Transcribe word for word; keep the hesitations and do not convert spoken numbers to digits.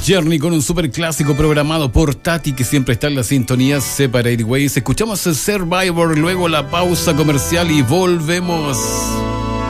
Journey con un super clásico programado por Tati, que siempre está en la sintonía Separate Ways. Escuchamos el Survivor, luego la pausa comercial y volvemos.